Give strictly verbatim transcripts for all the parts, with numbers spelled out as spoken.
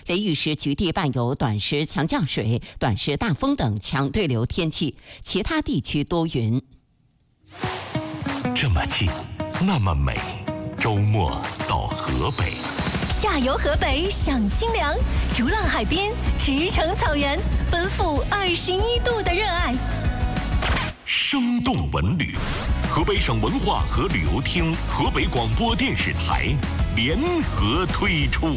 雷雨时局地伴有短时强降水、短时大风等强对流天气，其他地区多云。 这么近，那么美，周末到河北。 下游河北享清凉，逐浪海边，驰骋草原，奔赴二十一度的热爱。 生动文旅，河北省文化和旅游厅、河北广播电视台联合推出。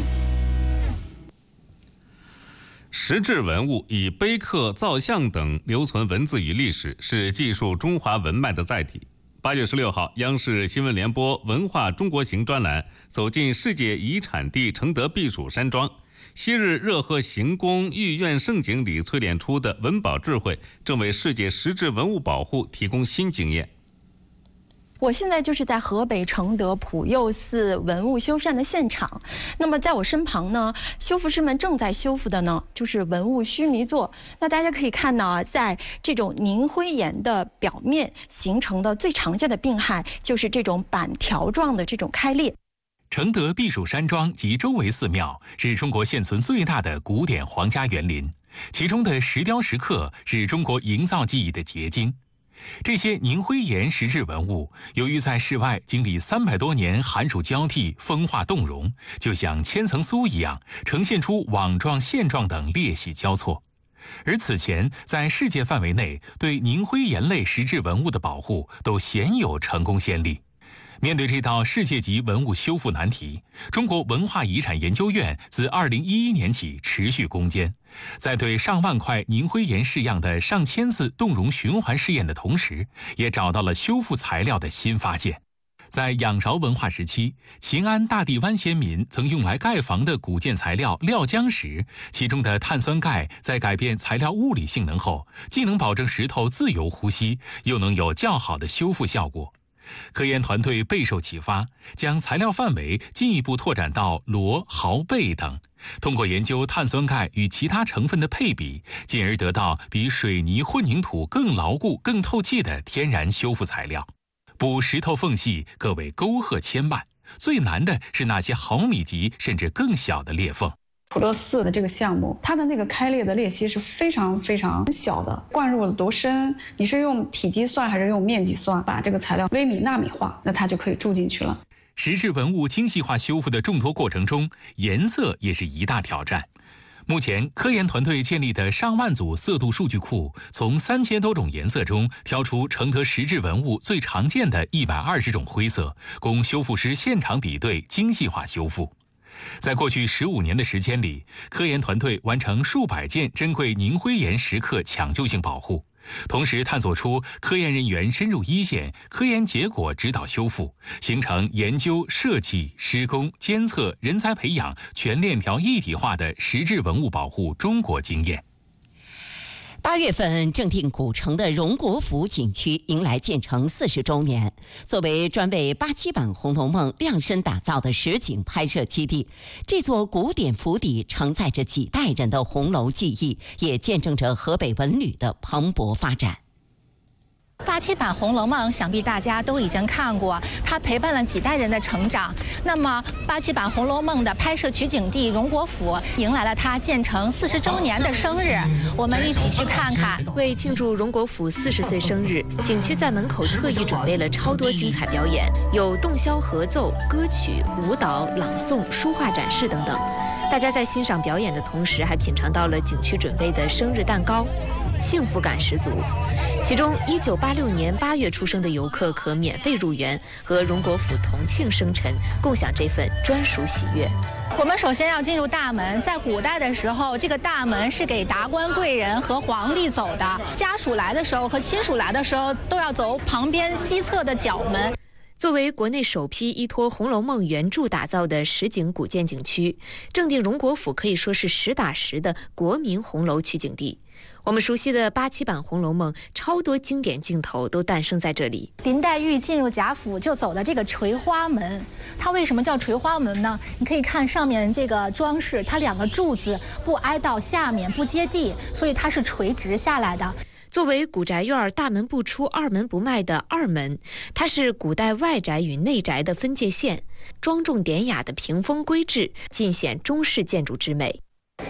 石质文物以碑刻、造像等留存文字与历史，是记述中华文脉的载体。八月十六号，央视新闻联播《文化中国行》专栏走进世界遗产地承德避暑山庄。昔日热河行宫御苑盛景里淬炼出的文保智慧，正为世界石质文物保护提供新经验。 我现在就是在河北承德普佑寺文物修缮的现场。那么在我身旁呢，修复师们正在修复的呢，就是文物须弥座。那大家可以看到啊，在这种凝灰岩的表面形成的最常见的病害，就是这种板条状的这种开裂。 承德避暑山庄及周围寺庙是中国现存最大的古典皇家园林，其中的石雕石刻是中国营造技艺的结晶。这些凝灰岩石质文物，由于在室外经历三百多年寒暑交替、风化冻融，就像千层酥一样，呈现出网状、线状等裂隙交错。而此前在世界范围内对凝灰岩类石质文物的保护都鲜有成功先例。面对这道世界级文物修复难题，中国文化遗产研究院自二零一一年起持续攻坚，在对上万块凝灰岩式样的上千次冻融循环试验的同时，也找到了修复材料的新发现。在仰韶文化时期，秦安大地湾先民曾用来盖房的古建材料料浆石，其中的碳酸钙在改变材料物理性能后，既能保证石头自由呼吸，又能有较好的修复效果。科研团队备受启发，将材料范围进一步拓展到骡、毫、贝等，通过研究碳酸钙与其他成分的配比，进而得到比水泥混凝土更牢固、更透气的天然修复材料。补石头缝隙可谓沟壑千万，最难的是那些毫米级甚至更小的裂缝。 普乐寺的这个项目，它的那个开裂的裂隙是非常非常小的，灌入了多深，你是用体积算还是用面积算，把这个材料微米纳米化，那它就可以注进去了。 石质文物精细化修复的众多过程中，颜色也是一大挑战。目前，科研团队建立的上万组色度数据库，从三千多种颜色中挑出承德石质文物最常见的一百二十种灰色，供修复师现场比对精细化修复。在过去十五年的时间里，科研团队完成数百件珍贵凝灰岩石刻抢救性保护，同时探索出科研人员深入一线，科研结果指导修复，形成研究、设计、施工、监测、人才培养全链条一体化的石质文物保护中国经验。 八月份正定古城的荣国府景区迎来建成四十周年。作为专为八七版《红楼梦》量身打造的实景拍摄基地，这座古典府邸承载着几代人的红楼记忆，也见证着河北文旅的蓬勃发展。 八七版《红楼梦》想必大家都已经看过，它陪伴了几代人的成长。那么，八七版《红楼梦》的拍摄取景地荣国府迎来了它建成四十周年的生日，我们一起去看看。 为庆祝荣国府四十岁生日，景区在门口特意准备了超多精彩表演，有洞箫合奏、歌曲、舞蹈、朗诵、书画展示等等。大家在欣赏表演的同时，还品尝到了景区准备的生日蛋糕。幸福感十足。其中，一九八六年八月出生的游客可免费入园，和荣国府同庆生辰，共享这份专属喜悦。 我们首先要进入大门，在古代的时候，这个大门是给达官贵人和皇帝走的，家属来的时候和亲属来的时候都要走旁边西侧的角门。 作为国内首批依托《红楼梦》原著打造的实景古建景区，正定荣国府可以说是实打实的国民红楼取景地。我们熟悉的八七版《红楼梦》，超多经典镜头都诞生在这里。 林黛玉进入贾府就走的这个垂花门，它为什么叫垂花门呢？你可以看上面这个装饰，它两个柱子不挨到下面，不接地，所以它是垂直下来的。 作为古宅院大门不出二门不迈的二门，它是古代外宅与内宅的分界线，庄重典雅的屏风规制尽显中式建筑之美。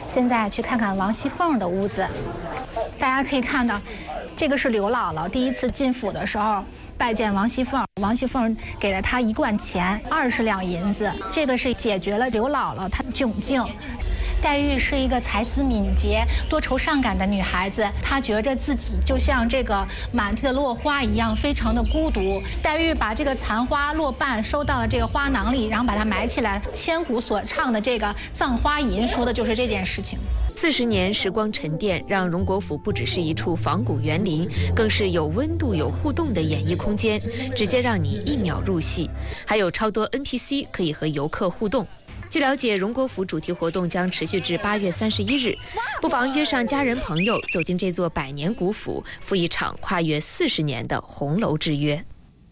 现在去看看王熙凤的屋子。大家可以看到，这个是刘姥姥第一次进府的时候拜见王熙凤，王熙凤给了她一贯钱，二十两银子。这个是解决了刘姥姥她的窘境。黛玉是一个才思敏捷、多愁善感的女孩子，她觉着自己就像这个满地的落花一样，非常的孤独。黛玉把这个残花落瓣收到了这个花囊里，然后把它埋起来。千古所唱的这个《葬花吟》说的就是这件事情。 四十年时光沉淀，让荣国府不只是一处仿古园林，更是有温度、有互动的演艺空间，直接让你一秒入戏。还有超多 N P C 可以和游客互动。据了解，荣国府主题活动将持续至八月三十一日，不妨约上家人朋友，走进这座百年古府，赴一场跨越四十年的红楼之约。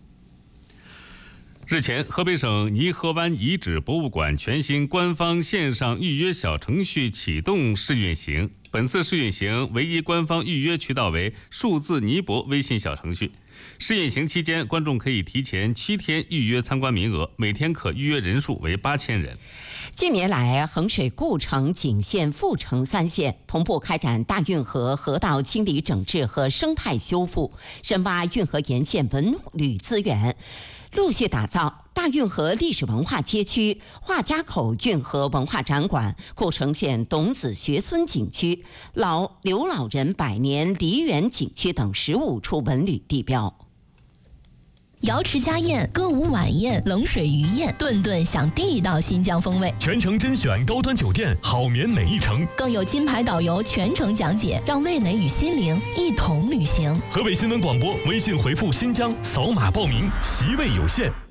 日前，河北省泥河湾遗址博物馆全新官方线上预约小程序启动试运行。本次试运行唯一官方预约渠道为数字泥博微信小程序。试运行期间，观众可以提前七天预约参观名额，每天可预约人数为八千人。 近年来，衡水、故城、景县、阜成三县同步开展大运河河道清理整治和生态修复，深挖运河沿线文旅资源，陆续打造大运河历史文化街区、画家口运河文化展馆、故城县董子学村景区、老刘老人百年梨园景区等十五处文旅地标。 瑶池家宴、歌舞晚宴、冷水鱼宴，顿顿享地道新疆风味。 全程甄选高端酒店，好眠每一程。 更有金牌导游全程讲解，让味蕾与心灵一同旅行。 河北新闻广播微信回复新疆，扫码报名，席位有限。